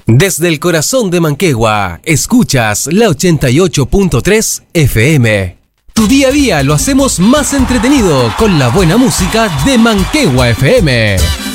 Desde el corazón de Manquehue, escuchas la 88.3 FM. Tu día a día lo hacemos más entretenido con la buena música de Manquehue FM.